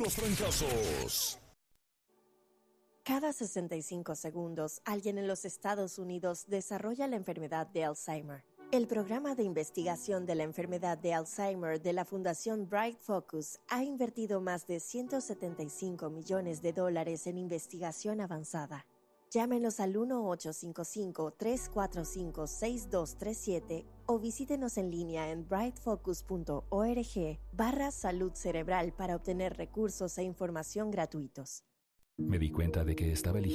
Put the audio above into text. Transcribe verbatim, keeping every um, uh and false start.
los trancazos. Cada sesenta y cinco segundos, alguien en los Estados Unidos desarrolla la enfermedad de Alzheimer. El programa de investigación de la enfermedad de Alzheimer de la Fundación Bright Focus ha invertido más de ciento setenta y cinco millones de dólares en investigación avanzada. Llámenos al uno ocho cinco cinco, tres cuatro cinco, seis dos tres siete o visítenos en línea en brightfocus punto org barra salud cerebral para obtener recursos e información gratuitos. Me di cuenta de que estaba eligiendo